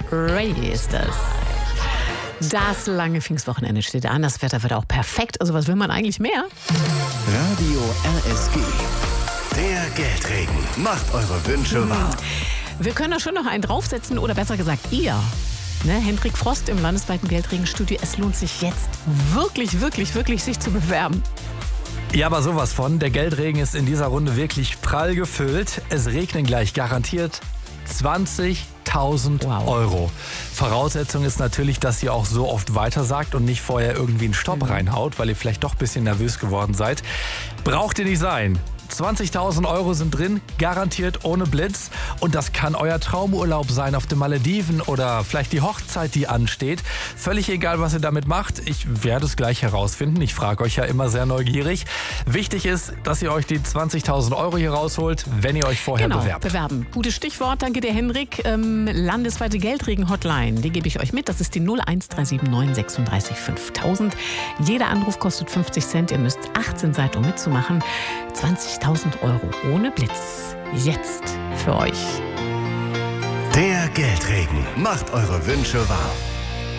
Ray ist das. Das lange Pfingstwochenende steht an. Das Wetter wird auch perfekt. Also was will man eigentlich mehr? Radio RSG. Der Geldregen macht eure Wünsche wahr. Wir können da schon noch einen draufsetzen oder besser gesagt ihr. Ne, Hendrik Frost im landesweiten Geldregenstudio. Es lohnt sich jetzt wirklich, wirklich, wirklich sich zu bewerben. Ja, aber sowas von. Der Geldregen ist in dieser Runde wirklich prall gefüllt. Es regnen gleich garantiert 20.000 Euro. Voraussetzung ist natürlich, dass ihr auch so oft weitersagt und nicht vorher irgendwie einen Stopp reinhaut, weil ihr vielleicht doch ein bisschen nervös geworden seid. Braucht ihr nicht sein. 20.000 Euro sind drin, garantiert ohne Blitz. Und das kann euer Traumurlaub sein auf den Malediven oder vielleicht die Hochzeit, die ansteht. Völlig egal, was ihr damit macht. Ich werde es gleich herausfinden. Ich frage euch ja immer sehr neugierig. Wichtig ist, dass ihr euch die 20.000 Euro hier rausholt, wenn ihr euch vorher bewerben. Gutes Stichwort, danke dir Hendrik. Landesweite Geldregen-Hotline, die gebe ich euch mit. Das ist die 01379 36 5000. Jeder Anruf kostet 50 Cent. Ihr müsst 18 sein, um mitzumachen. 20.000 Euro ohne Blitz. Jetzt für euch. Der Geldregen macht eure Wünsche wahr.